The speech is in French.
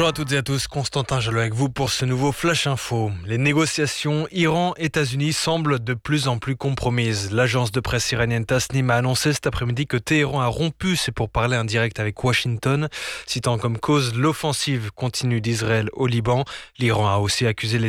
Bonjour à toutes et à tous, Constantin Jalot avec vous pour ce nouveau Flash Info. Les négociations Iran-États-Unis semblent de plus en plus compromises. L'agence de presse iranienne Tasnim a annoncé cet après-midi que Téhéran a rompu ses pourparlers indirects avec Washington, citant comme cause l'offensive continue d'Israël au Liban. L'Iran a aussi accusé les